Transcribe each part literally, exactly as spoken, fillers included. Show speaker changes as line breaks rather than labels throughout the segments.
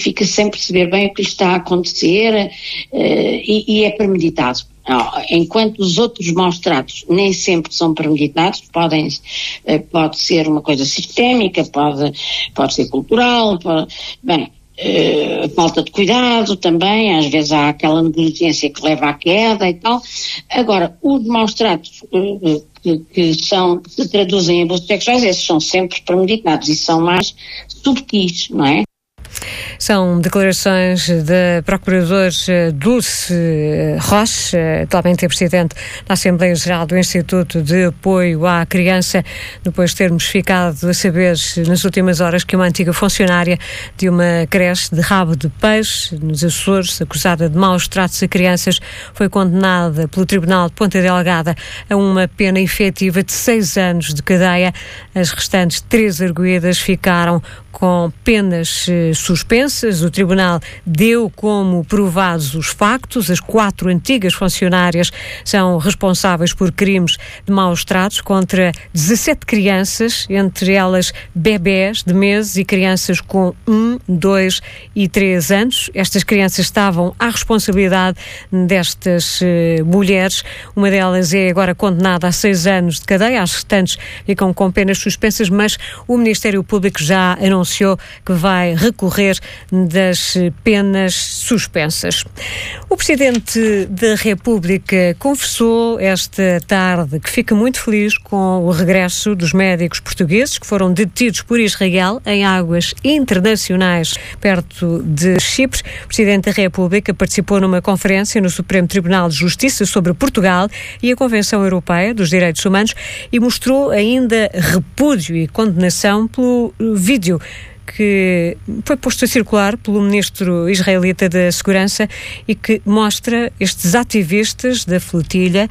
fica sem perceber bem o que lhe está a acontecer uh, e, e é premeditado. Enquanto os outros maus-tratos nem sempre são premeditados, podem, uh, pode ser uma coisa sistémica, pode, pode ser cultural, pode, bem, uh, falta de cuidado também, às vezes há aquela negligência que leva à queda e tal. Agora, os maus-tratos uh, que, que, são, que se traduzem em abusos sexuais, esses são sempre premeditados e são mais subtis, não é?
São declarações da Procuradora Dulce Roche, atualmente Presidente da Assembleia Geral do Instituto de Apoio à Criança, depois de termos ficado a saber nas últimas horas que uma antiga funcionária de uma creche de Rabo de Peixe, nos Açores, acusada de maus tratos a crianças, foi condenada pelo Tribunal de Ponta Delgada a uma pena efetiva de seis anos de cadeia. As restantes três arguidas ficaram com penas suspensas. O Tribunal deu como provados os factos. As quatro antigas funcionárias são responsáveis por crimes de maus tratos contra dezassete crianças, entre elas bebés de meses e crianças com um, dois e três anos. Estas crianças estavam à responsabilidade destas uh, mulheres. Uma delas é agora condenada a seis anos de cadeia. As restantes ficam com penas suspensas, mas o Ministério Público já anunciou que vai recorrer das penas suspensas. O Presidente da República confessou esta tarde que fica muito feliz com o regresso dos médicos portugueses que foram detidos por Israel em águas internacionais perto de Chipre. O Presidente da República participou numa conferência no Supremo Tribunal de Justiça sobre Portugal e a Convenção Europeia dos Direitos Humanos e mostrou ainda repúdio e condenação pelo vídeo que foi posto a circular pelo ministro israelita da Segurança e que mostra estes ativistas da flotilha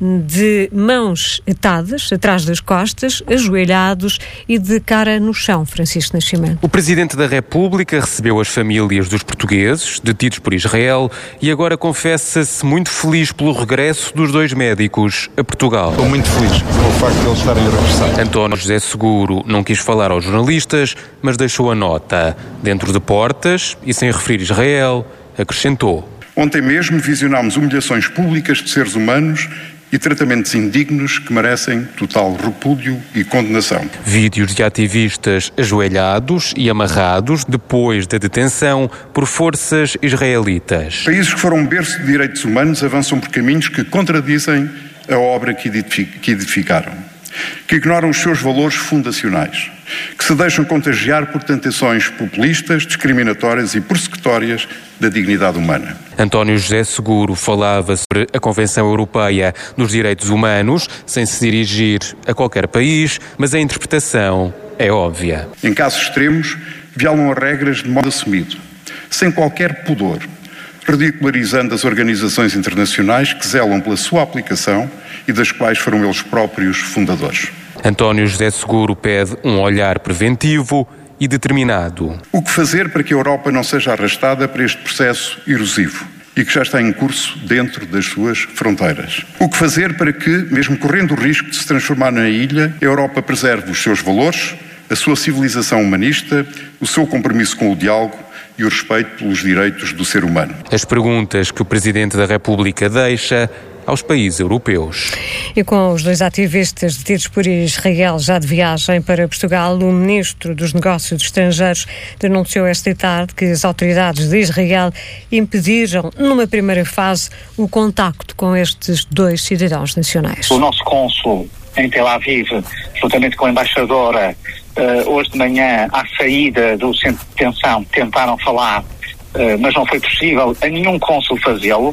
de mãos atadas atrás das costas, ajoelhados e de cara no chão. Francisco Nascimento.
O Presidente da República recebeu as famílias dos portugueses detidos por Israel e agora confessa-se muito feliz pelo regresso dos dois médicos a Portugal.
Estou muito feliz pelo facto de eles estarem a regressar.
António José Seguro não quis falar aos jornalistas, mas deixou a nota. Dentro de portas e sem referir Israel, acrescentou.
Ontem mesmo visionámos humilhações públicas de seres humanos e tratamentos indignos que merecem total repúdio e condenação.
Vídeos de ativistas ajoelhados e amarrados depois da detenção por forças israelitas.
Países que foram berço de direitos humanos avançam por caminhos que contradizem a obra que edificaram, que ignoram os seus valores fundacionais, que se deixam contagiar por tentações populistas, discriminatórias e persecutórias da dignidade humana.
António José Seguro falava sobre a Convenção Europeia dos Direitos Humanos, sem se dirigir a qualquer país, mas a interpretação é óbvia.
Em casos extremos, violam as regras de modo assumido, sem qualquer pudor, ridicularizando as organizações internacionais que zelam pela sua aplicação e das quais foram eles próprios fundadores.
António José Seguro pede um olhar preventivo e determinado.
O que fazer para que a Europa não seja arrastada para este processo erosivo e que já está em curso dentro das suas fronteiras? O que fazer para que, mesmo correndo o risco de se transformar na ilha, a Europa preserve os seus valores, a sua civilização humanista, o seu compromisso com o diálogo e o respeito pelos direitos do ser humano?
As perguntas que o Presidente da República deixa aos países europeus.
E com os dois ativistas detidos por Israel já de viagem para Portugal, o Ministro dos Negócios Estrangeiros denunciou esta tarde que as autoridades de Israel impediram, numa primeira fase, o contacto com estes dois cidadãos nacionais.
O nosso cônsul em Tel Aviv, juntamente com a embaixadora, hoje de manhã, à saída do centro de detenção, tentaram falar, mas não foi possível a nenhum cônsul fazê-lo.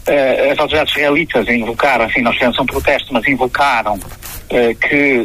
As autoridades israelitas invocaram, enfim, nós fizemos um protesto, mas invocaram uh, que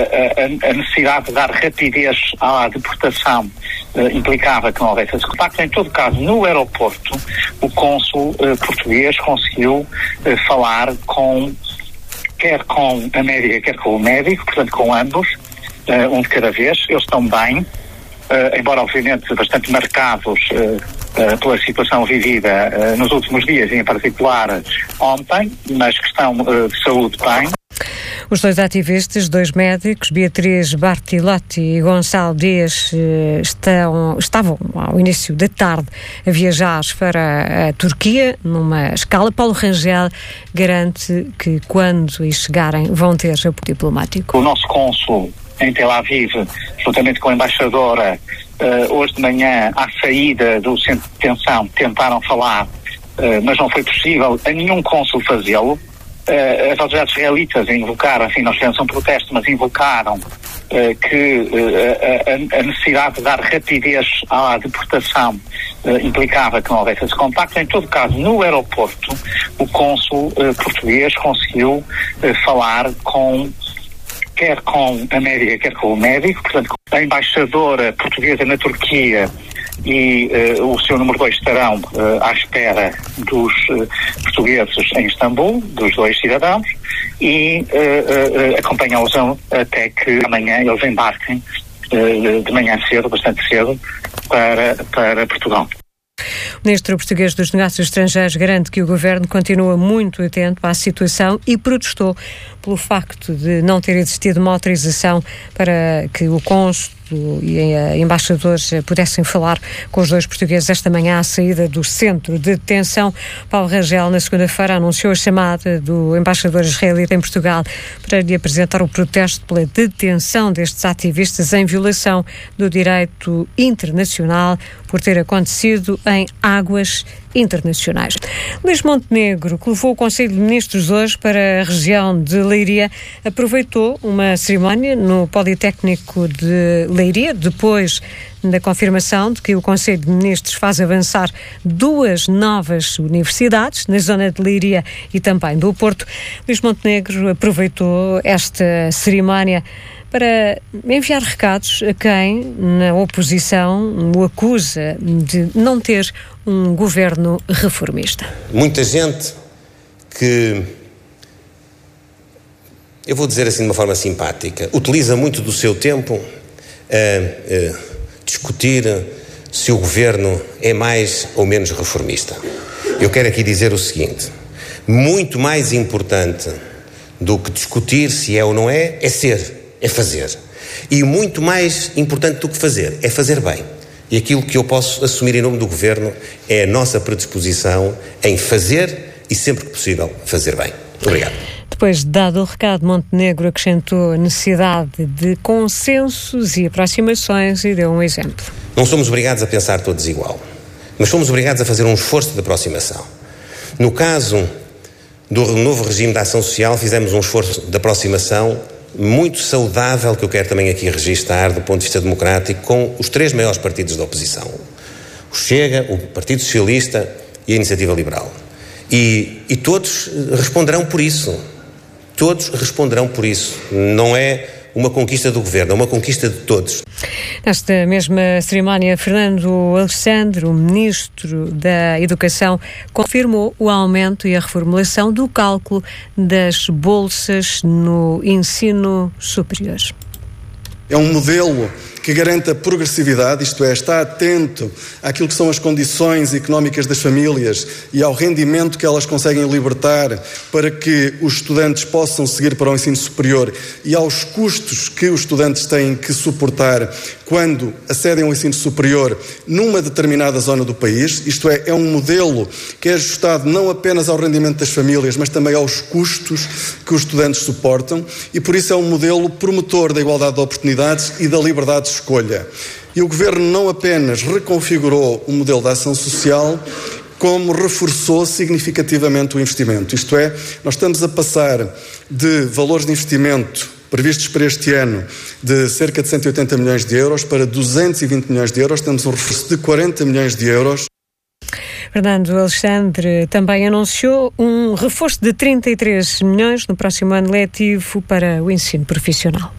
uh, a, a necessidade de dar rapidez à deportação uh, implicava que não houvesse esse contacto. Em todo caso, no aeroporto, o cônsul uh, português conseguiu uh, falar com, quer com a médica, quer com o médico, portanto com ambos, uh, um de cada vez. Eles estão bem, uh, embora obviamente bastante marcados uh, Uh, pela situação vivida uh, nos últimos dias, e em particular ontem, mas questão uh, de saúde bem.
Os dois ativistas, dois médicos, Beatriz Bartilotti e Gonçalo Dias, estão, estavam ao início da tarde a viajar para a Turquia numa escala. Paulo Rangel garante que quando chegarem vão ter apoio diplomático.
O nosso cônsul em Tel Aviv, juntamente com a embaixadora, uh, hoje de manhã, à saída do centro de detenção, tentaram falar, uh, mas não foi possível a nenhum cônsul fazê-lo. Uh, as autoridades israelitas invocaram, enfim, nós fizemos um protesto, mas invocaram uh, que uh, a, a necessidade de dar rapidez à deportação uh, implicava que não houvesse esse contacto. Em todo caso, no aeroporto, o cônsul uh, português conseguiu uh, falar com quer com a médica, quer com o médico, portanto, a embaixadora portuguesa na Turquia e uh, o seu número dois estarão uh, à espera dos uh, portugueses em Istambul, dos dois cidadãos, e uh, uh, acompanhá-los até que amanhã eles embarquem uh, de manhã cedo, bastante cedo, para, para Portugal.
O ministro português dos Negócios Estrangeiros garante que o governo continua muito atento à situação e protestou pelo facto de não ter existido uma autorização para que o cônsul e embaixadores pudessem falar com os dois portugueses esta manhã à saída do centro de detenção. Paulo Rangel, na segunda-feira, anunciou a chamada do embaixador israelita em Portugal para lhe apresentar o protesto pela detenção destes ativistas em violação do direito internacional por ter acontecido em águas internacionais. Luís Montenegro, que levou o Conselho de Ministros hoje para a região de Leiria, aproveitou uma cerimónia no Politécnico de Leiria, depois da confirmação de que o Conselho de Ministros faz avançar duas novas universidades na zona de Leiria e também do Porto. Luís Montenegro aproveitou esta cerimónia para enviar recados a quem, na oposição, o acusa de não ter um governo reformista.
Muita gente que, eu vou dizer assim de uma forma simpática, utiliza muito do seu tempo a, a discutir se o governo é mais ou menos reformista. Eu quero aqui dizer o seguinte: muito mais importante do que discutir se é ou não é, é ser. É fazer. E muito mais importante do que fazer, é fazer bem. E aquilo que eu posso assumir em nome do Governo é a nossa predisposição em fazer e, sempre que possível, fazer bem. Obrigado.
Depois, dado o recado, Montenegro acrescentou a necessidade de consensos e aproximações e deu um exemplo.
Não somos obrigados a pensar todos igual, mas somos obrigados a fazer um esforço de aproximação. No caso do novo regime de ação social, fizemos um esforço de aproximação muito saudável, que eu quero também aqui registar do ponto de vista democrático, com os três maiores partidos da oposição: o Chega, o Partido Socialista e a Iniciativa Liberal. E, e todos responderão por isso. Todos responderão por isso. Não é uma conquista do governo, é uma conquista de todos.
Nesta mesma cerimónia, Fernando Alexandre, o ministro da Educação, confirmou o aumento e a reformulação do cálculo das bolsas no ensino superior.
É um modelo que garante a progressividade, isto é, está atento àquilo que são as condições económicas das famílias e ao rendimento que elas conseguem libertar para que os estudantes possam seguir para o ensino superior e aos custos que os estudantes têm que suportar quando acedem ao ensino superior numa determinada zona do país. Isto é, é um modelo que é ajustado não apenas ao rendimento das famílias, mas também aos custos que os estudantes suportam, e por isso é um modelo promotor da igualdade de oportunidades e da liberdade de escolha. E o Governo não apenas reconfigurou o modelo de ação social, como reforçou significativamente o investimento. Isto é, nós estamos a passar de valores de investimento previstos para este ano de cerca de cento e oitenta milhões de euros para duzentos e vinte milhões de euros. Temos um reforço de quarenta milhões de euros.
Fernando Alexandre também anunciou um reforço de trinta e três milhões no próximo ano letivo para o ensino profissional.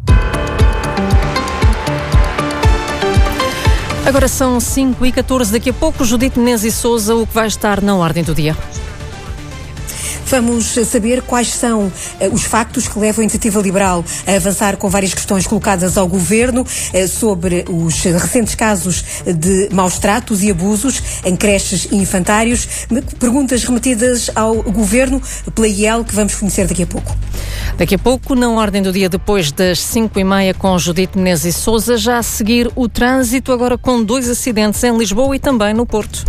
Agora são cinco e catorze, daqui a pouco Judite Menezes e Sousa, o que vai estar na ordem do dia. Vamos saber quais são uh, os factos que levam a Iniciativa Liberal a avançar com várias questões colocadas ao Governo uh, sobre os recentes casos de maus tratos e abusos em creches e infantários. Perguntas remetidas ao Governo pela I E L, que vamos conhecer daqui a pouco.
Daqui a pouco, na ordem do dia, depois das cinco e meia, com Judite Menezes e Sousa, já a seguir o trânsito, agora com dois acidentes em Lisboa e também no Porto.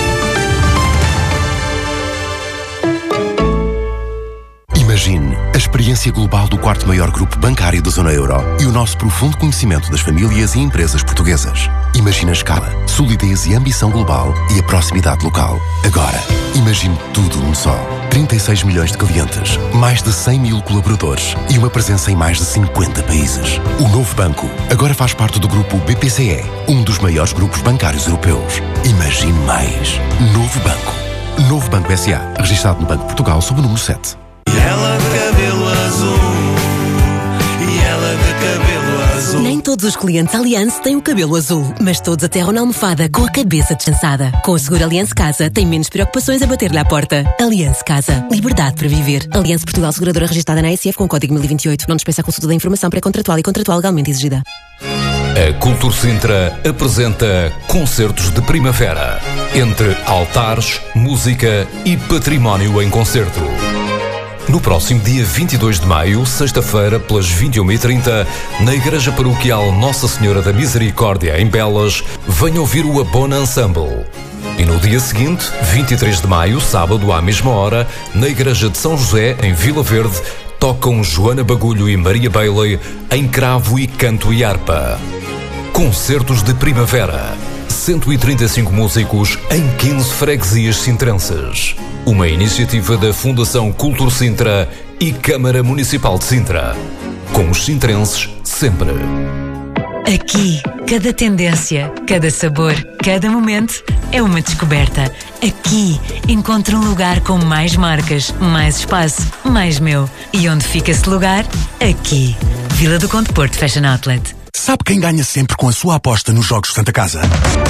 Imagine a experiência global do quarto maior grupo bancário da zona euro e o nosso profundo conhecimento das famílias e empresas portuguesas. Imagine a escala, solidez e ambição global e a proximidade local. Agora, imagine tudo num só. trinta e seis milhões de clientes, mais de cem mil colaboradores e uma presença em mais de cinquenta países. O novo banco agora faz parte do grupo B P C E, um dos maiores grupos bancários europeus. Imagine mais. Novo Banco. Novo Banco S A, registado no Banco de Portugal sob o número sete.
E ela de cabelo azul, e ela de cabelo azul.
Nem todos os clientes Allianz têm o cabelo azul, mas todos aterram na almofada com a cabeça descansada. Com o seguro Allianz Casa, tem menos preocupações a bater-lhe à porta. Allianz Casa. Liberdade para viver. Allianz Portugal, seguradora registrada na A S F com código mil e vinte e oito. Não dispensa a consulta da informação pré-contratual e contratual legalmente exigida.
A Cultur Sintra apresenta Concertos de Primavera. Entre altares, música e património em concerto. No próximo dia vinte e dois de maio, sexta-feira, pelas vinte e uma e trinta, na Igreja Paroquial Nossa Senhora da Misericórdia, em Belas, venha ouvir o Abona Ensemble. E no dia seguinte, vinte e três de maio, sábado, à mesma hora, na Igreja de São José, em Vila Verde, tocam Joana Bagulho e Maria Bailey em cravo e canto e harpa. Concertos de Primavera. cento e trinta e cinco músicos em quinze freguesias sintrenses. Uma iniciativa da Fundação Cultur Sintra e Câmara Municipal de Sintra. Com os sintrenses sempre.
Aqui, cada tendência, cada sabor, cada momento é uma descoberta. Aqui, encontro um lugar com mais marcas, mais espaço, mais meu. E onde fica esse lugar? Aqui. Vila do Conde Porto Fashion Outlet.
Sabe quem ganha sempre com a sua aposta nos Jogos Santa Casa?